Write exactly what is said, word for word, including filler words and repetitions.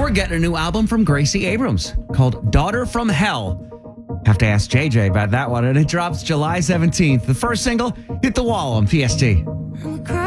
we're getting a new album from Gracie Abrams called Daughter from Hell. Have to ask J J about that one, and it drops July seventeenth. The first single hit the wall on P S T. I'm a cry-